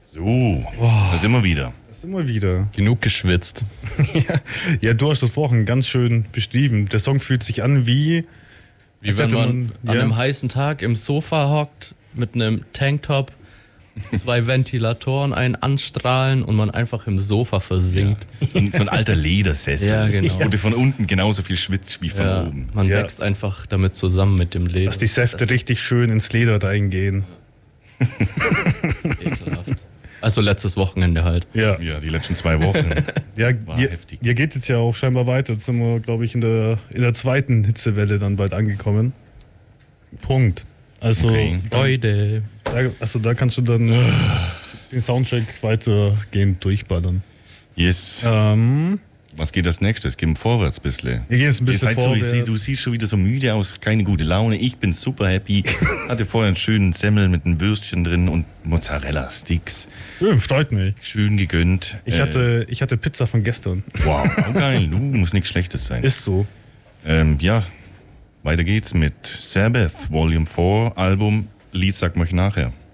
So, da sind wir wieder. Das sind wir wieder. Genug geschwitzt. Ja, du hast das vorhin ganz schön beschrieben. Der Song fühlt sich an wie wenn man an einem heißen Tag im Sofa hockt mit einem Tanktop, 2 Ventilatoren, einen anstrahlen und man einfach im Sofa versinkt. Ja. So ein alter Ledersessel, Ja, genau. wo du von unten genauso viel schwitzt wie von oben. Man wächst einfach damit zusammen mit dem Leder. Dass die Säfte richtig schön ins Leder reingehen. Ekelhaft. Also letztes Wochenende halt. Ja, die letzten 2 Wochen. Ja, war heftig. Hier geht jetzt ja auch scheinbar weiter. Jetzt sind wir, glaube ich, in der zweiten Hitzewelle dann bald angekommen. Punkt. Also, Freude. Da kannst du dann den Soundtrack weitergehend durchballern. Yes. Was geht als nächstes? Gehen wir vorwärts ein bisschen. Wir gehen jetzt ein bisschen vorwärts. Du siehst schon wieder so müde aus, keine gute Laune. Ich bin super happy. Hatte vorher einen schönen Semmel mit einem Würstchen drin und Mozzarella-Sticks. Schön, freut mich. Schön gegönnt. Ich hatte Pizza von gestern. Wow, geil. Muss nichts Schlechtes sein. Ist so. Ja, weiter geht's mit Sabbath Volume 4 Album. Lied sagt euch nachher.